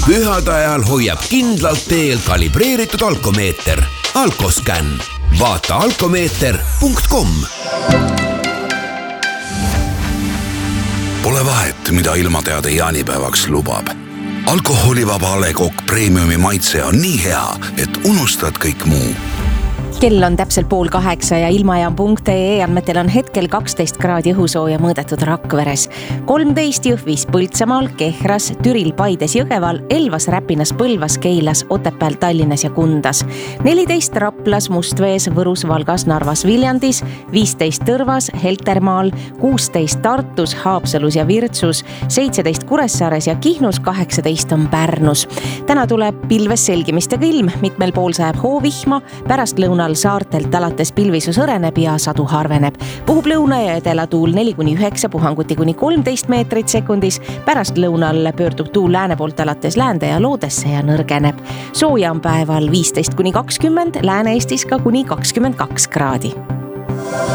Pühade ajal hoiab kindlalt teel kalibreeritud alkomeeter. Alkoscan. Vaata alkomeeter.com. Pole vahet, mida ilmateade jaanipäevaks lubab. Alkoholivaba A. Le Coq Premiumi maitse on nii hea, et unustad kõik muu. Kell on täpselt 7:30 ja ilmajaam.ee andmetel on hetkel 12 kraadi õhusooja mõõdetud Rakveres, 13 Jõhvis, Põltsamaal, Kehras, Türil, Paides, Jõgeval, Elvas, Räpinas, Põlvas, Keilas, Otepääl, Tallinnas ja Kundas, 14 Raplas, Mustvees, Võrus, Valgas, Narvas, Viljandis, 15 Tõrvas, Heltermaal, 16 Tartus, Haapsalus ja Virtsus, 17 Kuressaares ja Kihnus, 18 on Pärnus. Täna tuleb pilves selgimistega ilm, mitmel pool sajab hoovihma, pärast lõunal saartelt alates pilvisus õreneb ja sadu harveneb. Puhub lõuna ja edela tuul 4-9, puhanguti kuni 13 meetrit sekundis. Pärast lõunal pöördub tuul lääne poolt alates läände ja loodesse ja nõrgeneb. Sooja on päeval 15-20, Lääne-Eestis ka kuni 22 kraadi.